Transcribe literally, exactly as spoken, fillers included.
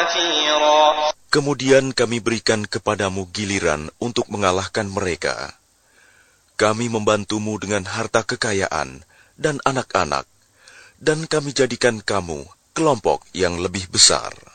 نفيرا. Kemudian kami berikan kepadamu giliran untuk mengalahkan mereka. Kami membantumu dengan harta kekayaan dan anak-anak, dan kami jadikan kamu kelompok yang lebih besar.